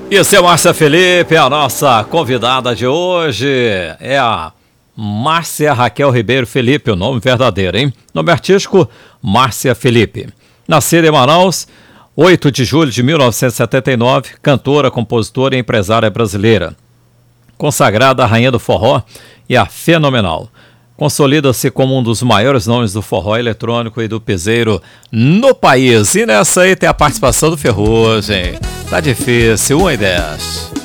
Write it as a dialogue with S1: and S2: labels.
S1: Isso é Márcia Felipe, a nossa convidada de hoje é a Márcia Raquel Ribeiro Felipe, o nome verdadeiro, hein? Nome artístico, Márcia Felipe. Nascida em Manaus, 8 de julho de 1979, cantora, compositora e empresária brasileira. Consagrada à rainha do forró e a fenomenal. Consolida-se como um dos maiores nomes do forró eletrônico e do piseiro no país. E nessa aí tem a participação do Ferrugem. Tá difícil, 1 e 10.